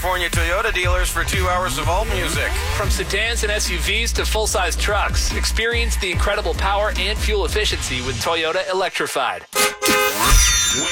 California Toyota dealers for 2 hours of alt music. From sedans and SUVs to full-size trucks, experience the incredible power and fuel efficiency with Toyota Electrified.